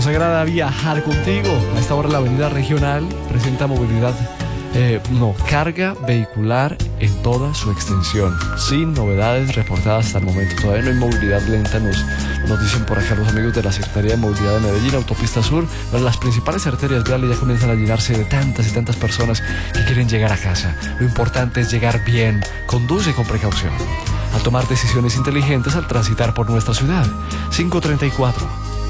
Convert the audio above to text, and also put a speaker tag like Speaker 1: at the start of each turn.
Speaker 1: Nos agrada viajar contigo. A esta hora la avenida regional presenta movilidad, carga vehicular en toda su extensión, sin novedades reportadas hasta el momento. Todavía no hay movilidad lenta, nos dicen por acá los amigos de la Secretaría de Movilidad de Medellín. Autopista Sur, pero las principales arterias viales ya comienzan a llenarse de tantas y tantas personas que quieren llegar a casa. Lo importante es llegar bien. Conduce con precaución al tomar decisiones inteligentes al transitar por nuestra ciudad. 534